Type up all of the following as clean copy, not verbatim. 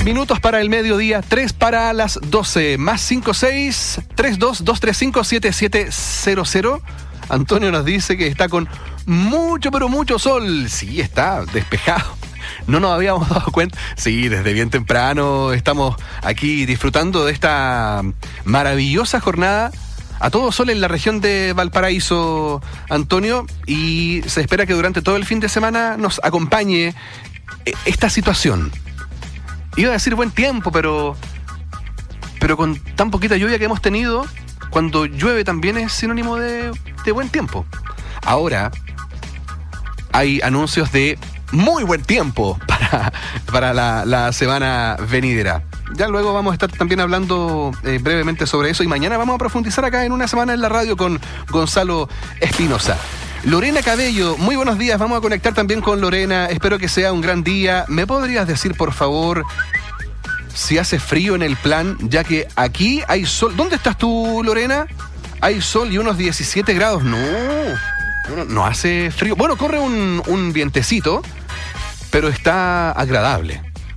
minutos para el mediodía, 3 para las 12, más 56-32-235-7700. Antonio nos dice que está con mucho, pero mucho sol. Sí, está despejado. No nos habíamos dado cuenta. Sí, desde bien temprano estamos aquí disfrutando de esta maravillosa jornada. A todo sol en la región de Valparaíso, Antonio, y se espera que durante todo el fin de semana nos acompañe esta situación. Iba a decir buen tiempo, pero con tan poquita lluvia que hemos tenido, cuando llueve también es sinónimo de buen tiempo. Ahora hay anuncios de muy buen tiempo para la semana venidera. Ya luego vamos a estar también hablando brevemente sobre eso, y mañana vamos a profundizar acá en Una Semana en la Radio con Gonzalo Espinosa. Lorena Cabello, muy buenos días, vamos a conectar también con Lorena, espero que sea un gran día. ¿Me podrías decir, por favor, si hace frío en el plan, ya que aquí hay sol? ¿Dónde estás tú, Lorena? Hay sol y unos 17 grados. No hace frío. Bueno, corre un vientecito, pero está agradable.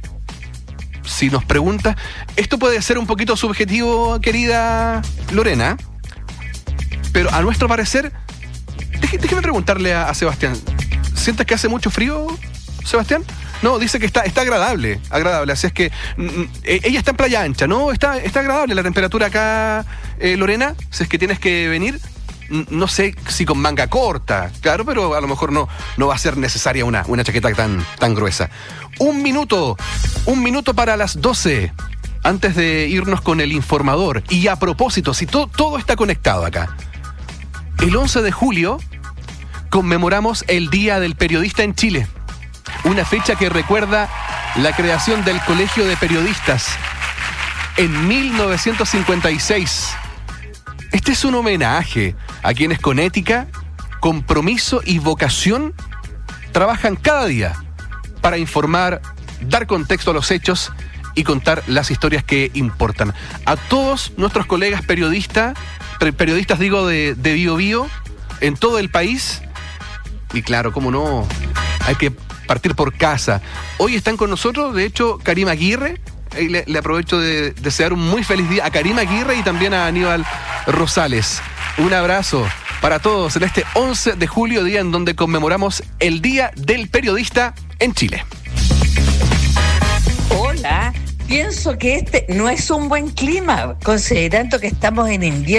Si nos pregunta, esto puede ser un poquito subjetivo, querida Lorena, pero a nuestro parecer, déjeme preguntarle a Sebastián. ¿Sientes que hace mucho frío, Sebastián? No, dice que está agradable, así es que ella está en Playa Ancha, ¿no? Está agradable la temperatura acá, Lorena, si es que tienes que venir. No sé si con manga corta, claro, pero a lo mejor no va a ser necesaria una chaqueta tan gruesa. Un minuto para las 12, antes de irnos con el informador. Y a propósito, si todo está conectado acá, el 11 de julio conmemoramos el Día del Periodista en Chile, una fecha que recuerda la creación del Colegio de Periodistas en 1956. Este es un homenaje a quienes con ética, compromiso y vocación trabajan cada día para informar, dar contexto a los hechos y contar las historias que importan. A todos nuestros colegas periodistas de Bío Bío, en todo el país, y claro, cómo no, hay que partir por casa. Hoy están con nosotros, de hecho, Karima Aguirre. Le aprovecho de desear un muy feliz día a Karima Aguirre y también a Aníbal Rosales. Un abrazo para todos en este 11 de julio, día en donde conmemoramos el Día del Periodista en Chile. Hola, pienso que este no es un buen clima, considerando que estamos en invierno.